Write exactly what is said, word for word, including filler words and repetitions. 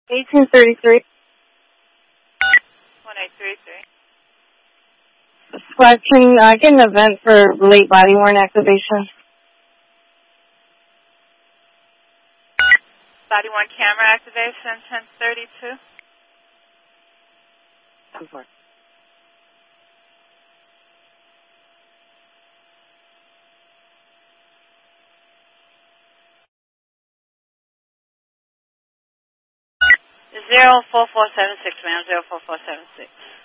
eighteen thirty-three. one eight three three. Squad, can uh, get an event for late body worn activation. Body worn camera activation, ten thirty-two. ten four. Zero four four seven six, ma'am. Zero four four seven six.